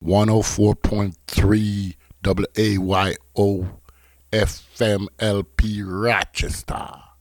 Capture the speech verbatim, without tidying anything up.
one oh four point three W A Y O F M L P Rochester.